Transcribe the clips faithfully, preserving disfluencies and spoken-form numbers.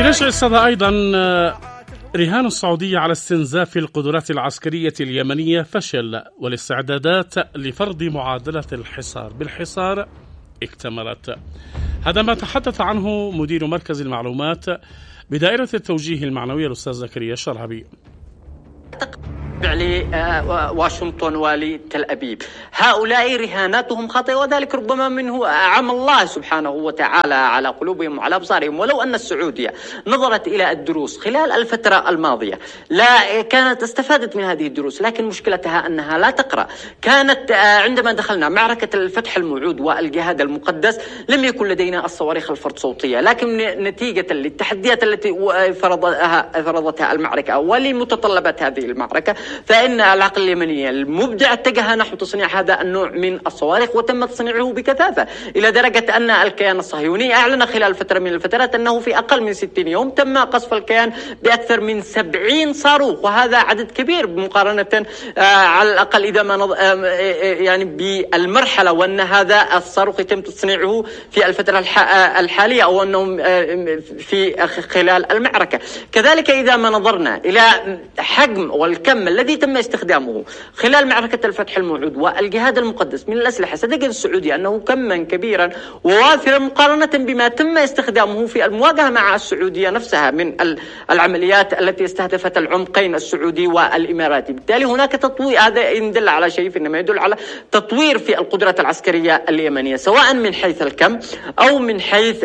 بنشر الصدى أيضا رهان السعودية على استنزاف القدرات العسكرية اليمنية فشل، والاستعدادات لفرض معادلة الحصار بالحصار اكتملت. هذا ما تحدث عنه مدير مركز المعلومات بدائرة التوجيه المعنوي الأستاذ زكريا الشرهبي. لواشنطن ولتل أبيب، هؤلاء رهاناتهم خاطئة، وذلك ربما منه عم الله سبحانه وتعالى على قلوبهم وعلى أبصارهم. ولو أن السعودية نظرت إلى الدروس خلال الفترة الماضية لا كانت استفادت من هذه الدروس، لكن مشكلتها أنها لا تقرأ. كانت عندما دخلنا معركة الفتح الموعود والجهاد المقدس لم يكن لدينا الصواريخ الفرد صوتية، لكن نتيجة للتحديات التي فرضها فرضتها المعركة ولمتطلبات هذه المعركة، فإن العقل اليمني المبدع اتجه نحو تصنيع هذا النوع من الصواريخ، وتم تصنيعه بكثافة إلى درجة أن الكيان الصهيوني أعلن خلال فترة من الفترات أنه في أقل من ستين يوم تم قصف الكيان بأكثر من سبعين صاروخ، وهذا عدد كبير مقارنة آه على الأقل إذا ما نض... آه يعني بالمرحلة، وأن هذا الصاروخ يتم تصنيعه في الفترة الح... آه الحالية، أو أنه آه في خلال المعركة. كذلك إذا ما نظرنا إلى حجم والكم الذي تم استخدامه خلال معركة الفتح الموعود والجهاد المقدس من الأسلحة، ستجد السعودية أنه كما كبيرا ووافرا مقارنة بما تم استخدامه في المواجهة مع السعودية نفسها من العمليات التي استهدفت العمقين السعودي والإماراتي. بالتالي هناك تطوير، هذا إن دل على شيء إنما يدل على تطوير في القدرات العسكرية اليمنية، سواء من حيث الكم أو من حيث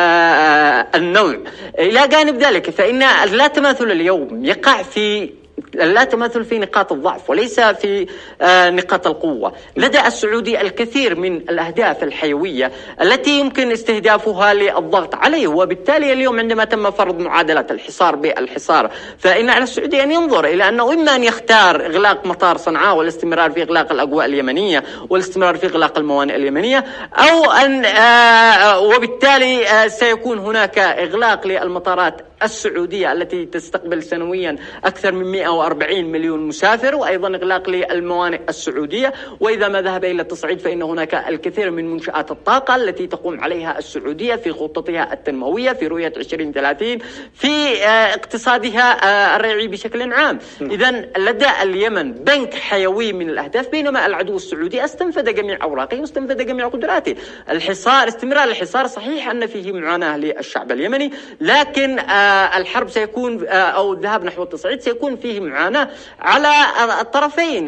النوع. إلى جانب ذلك فإن لا تماثل اليوم يقع في لا تماثل في نقاط الضعف وليس في نقاط القوة. لدى السعودي الكثير من الأهداف الحيوية التي يمكن استهدافها للضغط عليه، وبالتالي اليوم عندما تم فرض معادلة الحصار بالحصار، فإن على السعودي أن ينظر إلى أنه إما أن يختار إغلاق مطار صنعاء والاستمرار في إغلاق الأجواء اليمنية والاستمرار في إغلاق الموانئ اليمنية، أو أن وبالتالي سيكون هناك إغلاق للمطارات السعودية التي تستقبل سنويا أكثر من مئة وأربعين مليون مسافر، وأيضا إغلاق للموانئ السعودية. وإذا ما ذهب إلى التصعيد فإن هناك الكثير من منشآت الطاقة التي تقوم عليها السعودية في خطتها التنموية في رؤية عشرين ثلاثين، في اقتصادها الريعي بشكل عام. إذن لدى اليمن بنك حيوي من الأهداف، بينما العدو السعودي استنفذ جميع أوراقه واستنفذ جميع قدراته. الحصار، استمرار الحصار، صحيح أن فيه معاناة للشعب اليمني، لكن الحرب سيكون أو الذهاب نحو التصعيد سيكون فيه معاناة على الطرفين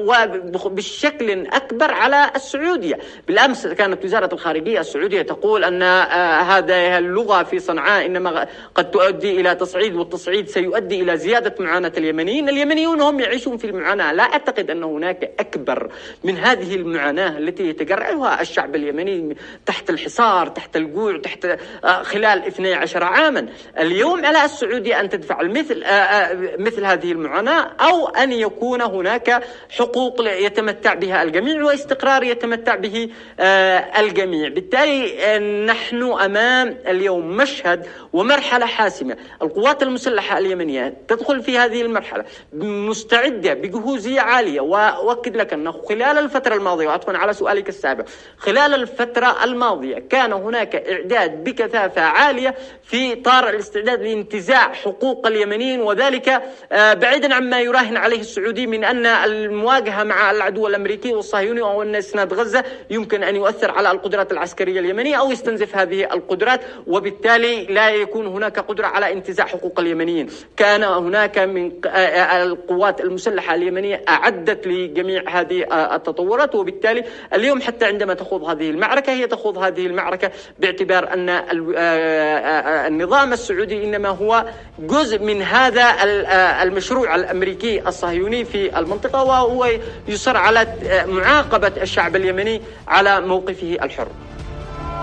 وبشكل أكبر على السعودية. بالأمس كانت وزارة الخارجية السعودية تقول أن هذه اللغة في صنعاء إنما قد تؤدي إلى تصعيد، والتصعيد سيؤدي إلى زيادة معاناة اليمنيين. اليمنيون هم يعيشون في المعاناة، لا أعتقد أن هناك أكبر من هذه المعاناة التي يتجرعها الشعب اليمني تحت الحصار، تحت الجوع، تحت خلال اثني عشر عاما. اليوم على السعودية أن تدفع مثل مثل هذه المعاناة، أو أن يكون هناك حقوق يتمتع بها الجميع واستقرار يتمتع به الجميع. بالتالي نحن أمام اليوم مشهد ومرحلة حاسمة. القوات المسلحة اليمنية تدخل في هذه المرحلة مستعدة بجهوزية عالية، وأؤكد لك أنه خلال الفترة الماضية، وعطفا على سؤالك السابق، خلال الفترة الماضية كان هناك إعداد بكثافة عالية في طار الاستعداد لانتزاع حقوق اليمنيين، وذلك بعيدا عما يراهن عليه السعودي من أن المواجهة مع العدو الأمريكي والصهيوني أو أن إسناد غزة يمكن أن يؤثر على القدرات العسكرية اليمنية أو يستنزف هذه القدرات، وبالتالي لا يكون هناك قدرة على انتزاع حقوق اليمنيين. كان هناك من القوات المسلحة اليمنية أعدت لجميع هذه التطورات، وبالتالي اليوم حتى عندما تخوض هذه المعركة هي تخوض هذه المعركة باعتبار أن النظام السعودي إنما هو جزء من هذا المشروع الأمريكي الصهيوني في المنطقة، وهو يصر على معاقبة الشعب اليمني على موقفه الحر.